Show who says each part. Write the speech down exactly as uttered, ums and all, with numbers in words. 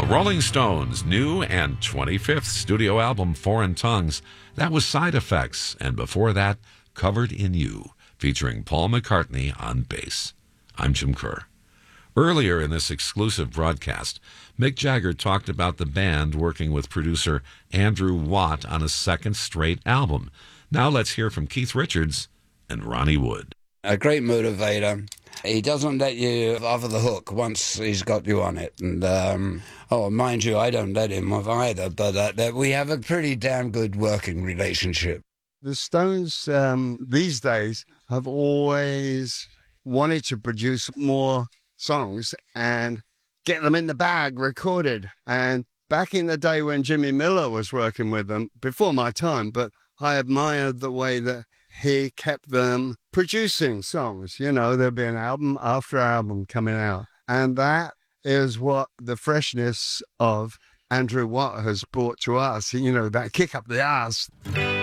Speaker 1: The Rolling Stones' new and twenty-fifth studio album, Foreign Tongues, that was Side Effects, and before that, Covered in You, featuring Paul McCartney on bass. I'm Jim Kerr. Earlier in this exclusive broadcast, Mick Jagger talked about the band working with producer Andrew Watt on a second straight album. Now let's hear from Keith Richards and Ronnie Wood.
Speaker 2: A great motivator. He doesn't let you off the hook once he's got you on it. And, um, oh, mind you, I don't let him off either, but uh, that we have a pretty damn good working relationship.
Speaker 3: The Stones um, these days have always wanted to produce more songs and get them in the bag recorded. And back in the day when Jimmy Miller was working with them, before my time, but I admired the way that he kept them producing songs. You know, there'd be an album after album coming out. And that is what the freshness of Andrew Watt has brought to us, you know, that kick up the ass.